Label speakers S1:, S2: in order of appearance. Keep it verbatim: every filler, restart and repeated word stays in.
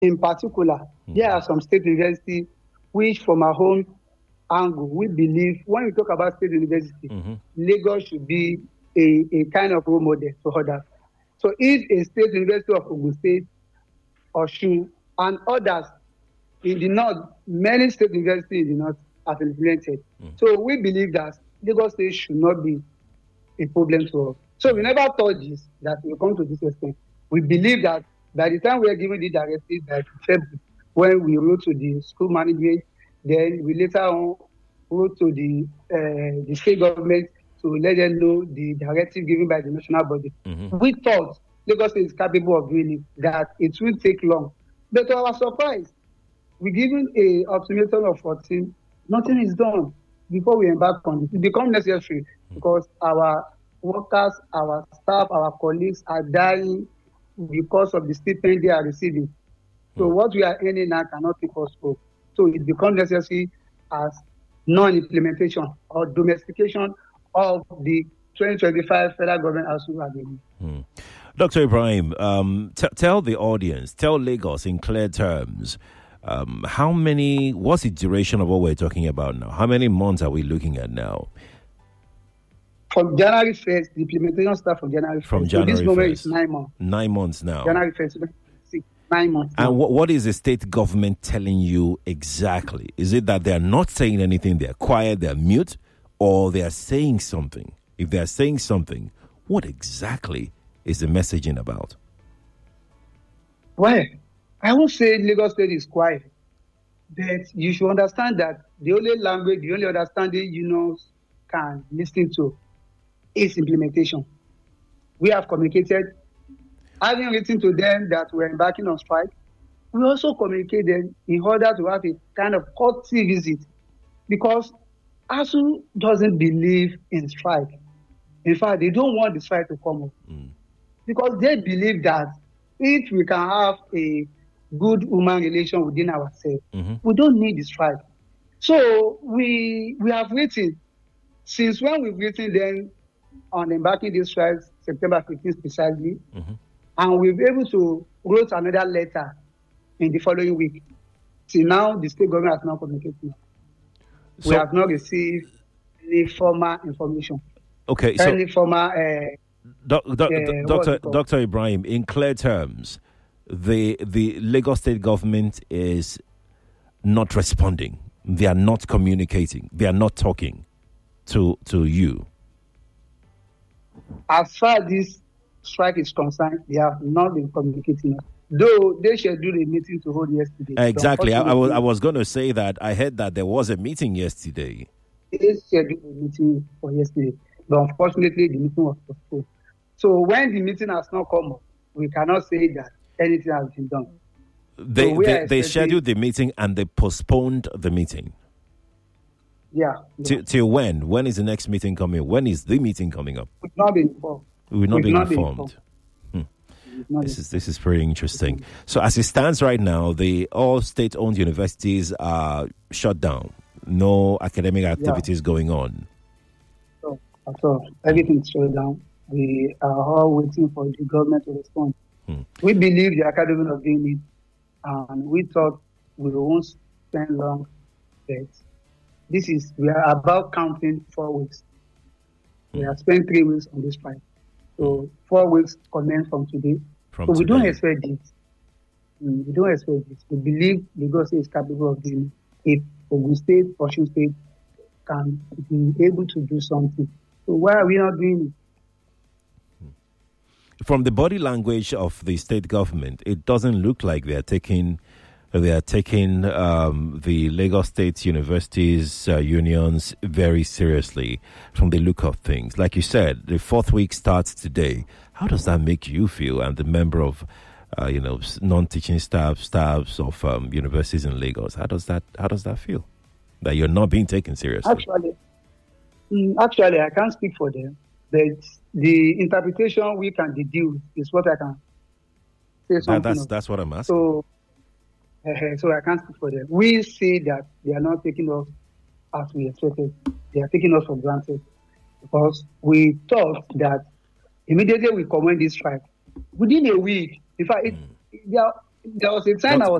S1: in particular, mm-hmm. there are some state universities which, from our own angle, we believe when we talk about state university, mm-hmm. Lagos should be a, a kind of role model for others. So if a state university of Ogun State, Osun, and others in the north, many state universities in the north have implemented. Mm-hmm. So we believe that Lagos State should not be a problem to us. So we never thought this, that we come to this extent. We believe that by the time we are given the directive that February, when we wrote to the school management, then we later on wrote to the uh, the state government to let them know the directive given by the national body. Mm-hmm. We thought Lagos State is capable of doing it, that it will take long. But to our surprise, we given a ultimatum of fourteen, nothing is done before we embark on it. It becomes necessary because our workers, our staff, our colleagues are dying because of the stipend they are receiving. So mm. what we are earning now cannot take us home. So it becomes necessary as non-implementation or domestication of the twenty twenty-five federal government household agreement.
S2: Mm. Doctor Ibrahim, um, t- tell the audience, tell Lagos in clear terms, um, how many, what's the duration of what we're talking about now? How many months are we looking at now?
S1: From January first, the implementation starts from January first.
S2: From January
S1: so this moment
S2: first.
S1: is nine months.
S2: Nine months now.
S1: January first, six, nine months.
S2: And what, what is the state government telling you exactly? Is it that they are not saying anything, they're quiet, they're mute, or they are saying something? If they are saying something, what exactly is the messaging about?
S1: Well, I won't say Lagos State is quiet, but you should understand that the only language, the only understanding you know can listen to is implementation. We have communicated, having written to them that we're embarking on strike. We also communicate them in order to have a kind of courtesy visit because ASUU doesn't believe in strike. In fact, they don't want the strike to come up mm. because they believe that if we can have a good human relation within ourselves, mm-hmm. we don't need the strike. So we we have written, since when we've written them on embarking this strike, September fifteenth precisely, mm-hmm. and we've been able to write another letter in the following week. Till now, the state government has not communicated. So, we have not received any formal information.
S2: Okay,
S1: any
S2: so
S1: formal, uh,
S2: doc, doc,
S1: uh,
S2: Doctor Doctor Ibrahim, in clear terms, the the Lagos State government is not responding. They are not communicating. They are not talking to to you.
S1: As far as this strike is concerned, they have not been communicating. Though they scheduled a meeting to hold yesterday.
S2: Exactly. I, I was I was going to say that I heard that there was a meeting yesterday.
S1: They scheduled a meeting for yesterday, but unfortunately the meeting was postponed. So when the meeting has not come up, we cannot say that anything has been done.
S2: They
S1: so
S2: they, they scheduled the meeting and they postponed the meeting.
S1: Yeah. yeah.
S2: Till, till when? When is the next meeting coming? When is the meeting coming up?
S1: We've not been informed.
S2: We've not
S1: We've
S2: been
S1: not
S2: informed.
S1: Been
S2: Hmm. This is this is pretty interesting. So as it stands right now, the all state-owned universities are shut down. No academic activities yeah. going on.
S1: So, so everything is shut down. We are all waiting for the government to respond. Hmm. We believe the academy of doing it, and we thought we won't spend long. But this is we are about counting four weeks. Hmm. We have spent three weeks on this fight. So four weeks commence from today.
S2: From
S1: so we
S2: today.
S1: don't expect this. Mm, we don't expect this. We believe Lagos State is capable of doing it. If Ogun State, Osun State can be able to do something. So why are we not doing
S2: it? From the body language of the state government, it doesn't look like they are taking they are taking um, the Lagos State Universities uh, unions very seriously from the look of things. Like you said, the fourth week starts today. How does that make you feel? And the member of, uh, you know, non-teaching staff, staffs of um, universities in Lagos. How does that? How does that feel? That you're not being taken seriously.
S1: Actually, actually, I can't speak for them, but the interpretation we can deduce is what I can say. Something
S2: that, that's
S1: of.
S2: that's what I'm asking.
S1: So, uh, so I can't speak for them. We see that they are not taking us as we expected. They are taking us for granted because we thought that immediately we commence this strike, within a week, in fact, it, mm. there are There was a time
S2: Not,
S1: I was